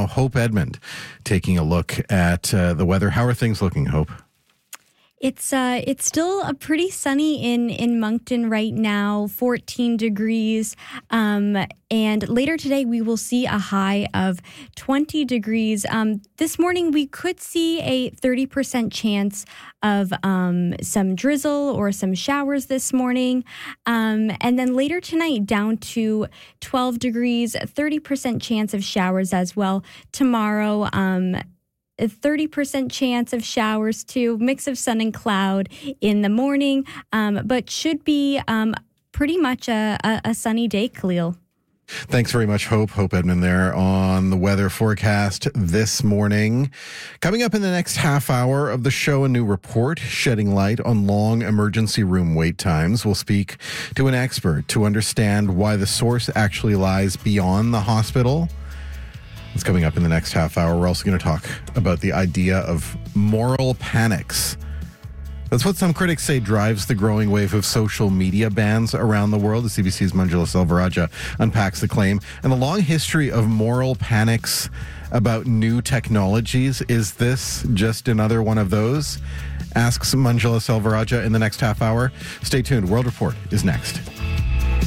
Hope Edmond taking a look at the weather. How are things looking, Hope? It's still a pretty sunny in Moncton right now, 14 degrees. And later today, we will see a high of 20 degrees. This morning, we could see a 30% chance of some drizzle or some showers this morning. And then later tonight, down to 12 degrees, 30% chance of showers as well. Tomorrow, a 30% chance of showers too, mix of sun and cloud in the morning, but should be pretty much a sunny day, Khalil. Thanks very much, Hope. Hope Edmond there on the weather forecast this morning. Coming up in the next half hour of the show, a new report shedding light on long emergency room wait times. We'll speak to an expert to understand why the source actually lies beyond the hospital. It's coming up in the next half hour. We're also going to talk about the idea of moral panics. That's what some critics say drives the growing wave of social media bans around the world. The CBC's Manjula Selvarajah unpacks the claim and the long history of moral panics about new technologies. Is this just another one of those? Asks Manjula Selvarajah in the next half hour. Stay tuned. World Report is next.